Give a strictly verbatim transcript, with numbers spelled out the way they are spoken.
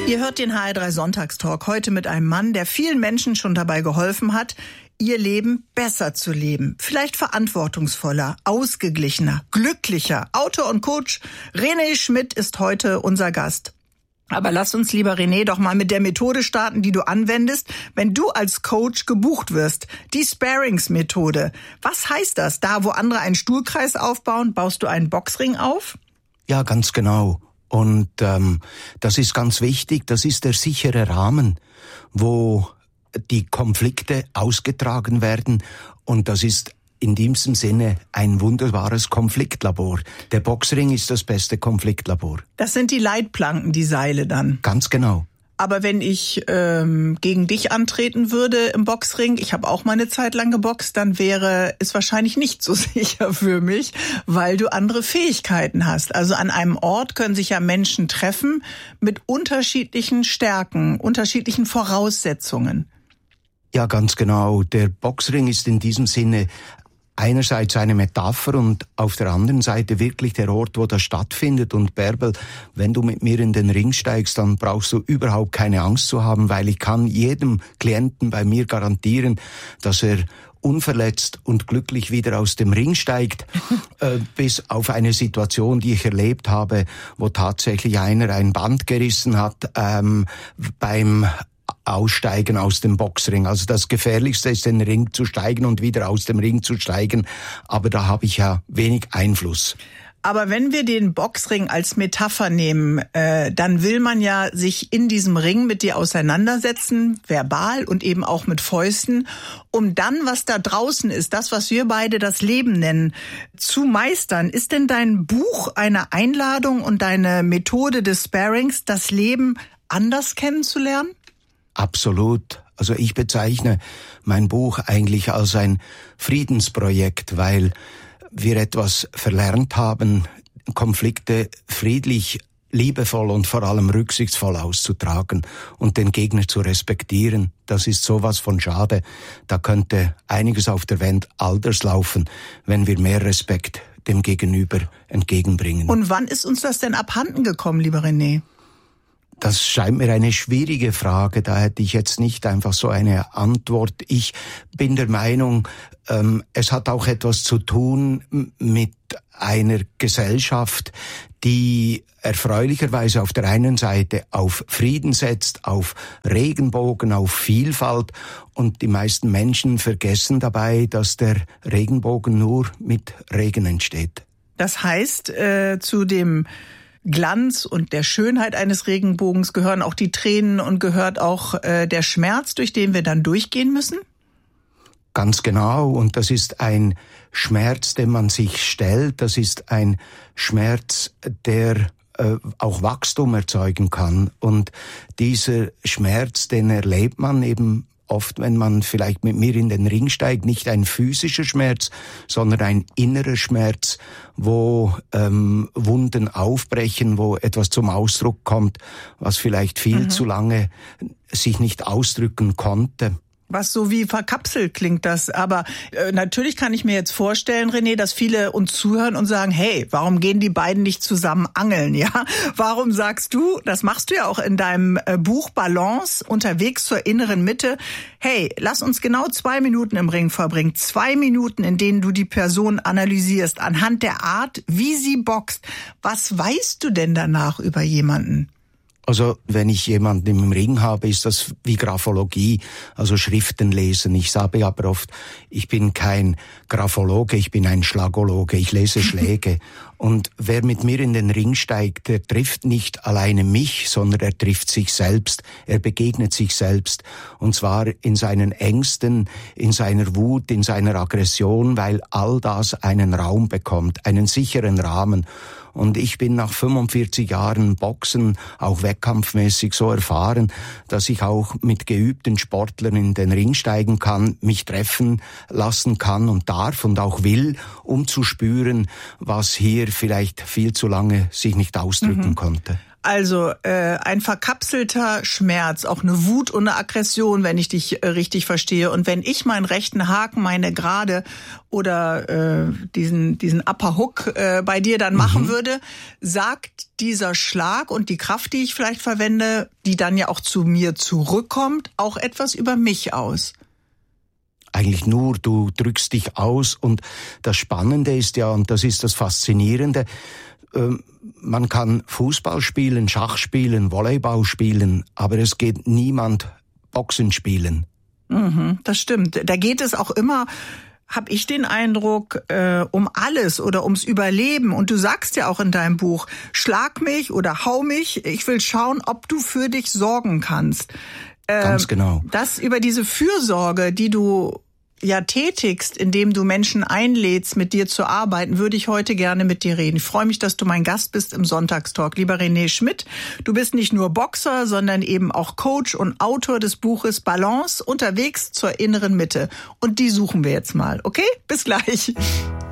Ihr hört den H R drei Sonntagstalk heute mit einem Mann, der vielen Menschen schon dabei geholfen hat, ihr Leben besser zu leben. Vielleicht verantwortungsvoller, ausgeglichener, glücklicher. Autor und Coach René Schmidt ist heute unser Gast. Aber lass uns, lieber René, doch mal mit der Methode starten, die du anwendest, wenn du als Coach gebucht wirst. Die Sparings-Methode. Was heißt das? Da, wo andere einen Stuhlkreis aufbauen, baust du einen Boxring auf? Ja, ganz genau. Und ähm, das ist ganz wichtig. Das ist der sichere Rahmen, wo die Konflikte ausgetragen werden. Und das ist in diesem Sinne ein wunderbares Konfliktlabor. Der Boxring ist das beste Konfliktlabor. Das sind die Leitplanken, die Seile dann. Ganz genau. Aber wenn ich ähm, gegen dich antreten würde im Boxring, ich habe auch mal eine Zeit lang geboxt, dann wäre es wahrscheinlich nicht so sicher für mich, weil du andere Fähigkeiten hast. Also an einem Ort können sich ja Menschen treffen mit unterschiedlichen Stärken, unterschiedlichen Voraussetzungen. Ja, ganz genau. Der Boxring ist in diesem Sinne einerseits eine Metapher und auf der anderen Seite wirklich der Ort, wo das stattfindet. Und Bärbel, wenn du mit mir in den Ring steigst, dann brauchst du überhaupt keine Angst zu haben, weil ich kann jedem Klienten bei mir garantieren, dass er unverletzt und glücklich wieder aus dem Ring steigt, äh, bis auf eine Situation, die ich erlebt habe, wo tatsächlich einer ein Band gerissen hat ähm, beim Aussteigen aus dem Boxring. Also das Gefährlichste ist, in den Ring zu steigen und wieder aus dem Ring zu steigen. Aber da habe ich ja wenig Einfluss. Aber wenn wir den Boxring als Metapher nehmen, äh, dann will man ja sich in diesem Ring mit dir auseinandersetzen, verbal und eben auch mit Fäusten, um dann, was da draußen ist, das, was wir beide das Leben nennen, zu meistern. Ist denn dein Buch eine Einladung und deine Methode des Sparings, das Leben anders kennenzulernen? Absolut. Also ich bezeichne mein Buch eigentlich als ein Friedensprojekt, weil wir etwas verlernt haben, Konflikte friedlich, liebevoll und vor allem rücksichtsvoll auszutragen und den Gegner zu respektieren. Das ist sowas von schade. Da könnte einiges auf der Welt anders laufen, wenn wir mehr Respekt dem Gegenüber entgegenbringen. Und wann ist uns das denn abhanden gekommen, lieber René? Das scheint mir eine schwierige Frage, da hätte ich jetzt nicht einfach so eine Antwort. Ich bin der Meinung, ähm, es hat auch etwas zu tun mit einer Gesellschaft, die erfreulicherweise auf der einen Seite auf Frieden setzt, auf Regenbogen, auf Vielfalt, und die meisten Menschen vergessen dabei, dass der Regenbogen nur mit Regen entsteht. Das heißt, äh, zu dem Glanz und der Schönheit eines Regenbogens gehören auch die Tränen und gehört auch äh, der Schmerz, durch den wir dann durchgehen müssen? Ganz genau. Und das ist ein Schmerz, den man sich stellt. Das ist ein Schmerz, der äh, auch Wachstum erzeugen kann. Und dieser Schmerz, den erlebt man eben oft, wenn man vielleicht mit mir in den Ring steigt, nicht ein physischer Schmerz, sondern ein innerer Schmerz, wo ähm, Wunden aufbrechen, wo etwas zum Ausdruck kommt, was vielleicht viel mhm. zu lange sich nicht ausdrücken konnte. Was so wie verkapselt klingt das. Aber äh, natürlich kann ich mir jetzt vorstellen, René, dass viele uns zuhören und sagen, hey, warum gehen die beiden nicht zusammen angeln? Ja, warum sagst du, das machst du ja auch in deinem äh, Buch Balance, unterwegs zur inneren Mitte, hey, lass uns genau zwei Minuten im Ring verbringen. Zwei Minuten, in denen du die Person analysierst, anhand der Art, wie sie boxt. Was weißt du denn danach über jemanden? Also wenn ich jemanden im Ring habe, ist das wie Graphologie, also Schriften lesen. Ich sage aber oft, ich bin kein Graphologe, ich bin ein Schlagologe, ich lese Schläge. Und wer mit mir in den Ring steigt, der trifft nicht alleine mich, sondern er trifft sich selbst, er begegnet sich selbst. Und zwar in seinen Ängsten, in seiner Wut, in seiner Aggression, weil all das einen Raum bekommt, einen sicheren Rahmen. Und ich bin nach fünfundvierzig Jahren Boxen, auch wettkampfmäßig, so erfahren, dass ich auch mit geübten Sportlern in den Ring steigen kann, mich treffen lassen kann und darf und auch will, um zu spüren, was hier vielleicht viel zu lange sich nicht ausdrücken mhm. konnte. Also äh, ein verkapselter Schmerz, auch eine Wut und eine Aggression, wenn ich dich äh, richtig verstehe. Und wenn ich meinen rechten Haken, meine Gerade oder äh, diesen diesen Upper Hook äh, bei dir dann machen mhm. würde, sagt dieser Schlag und die Kraft, die ich vielleicht verwende, die dann ja auch zu mir zurückkommt, auch etwas über mich aus. Eigentlich nur, du drückst dich aus und das Spannende ist ja, und das ist das Faszinierende, man kann Fußball spielen, Schach spielen, Volleyball spielen, aber es geht niemand Boxen spielen. Mhm, das stimmt. Da geht es auch immer, habe ich den Eindruck, äh, um alles oder ums Überleben. Und du sagst ja auch in deinem Buch, schlag mich oder hau mich, ich will schauen, ob du für dich sorgen kannst. Äh, Ganz genau. Das über diese Fürsorge, die du ja tätigst, indem du Menschen einlädst, mit dir zu arbeiten, würde ich heute gerne mit dir reden. Ich freue mich, dass du mein Gast bist im Sonntagstalk. Lieber René Schmidt, du bist nicht nur Boxer, sondern eben auch Coach und Autor des Buches Balance, unterwegs zur inneren Mitte. Und die suchen wir jetzt mal. Okay? Bis gleich.